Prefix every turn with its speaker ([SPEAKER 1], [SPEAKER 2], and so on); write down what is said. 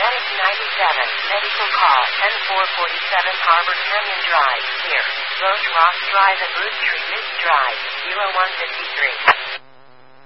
[SPEAKER 1] Medic 97, medical call, 10447 Harbor Canyon Drive, near Roach Rock Drive and Bruce Street, Drive, 0153.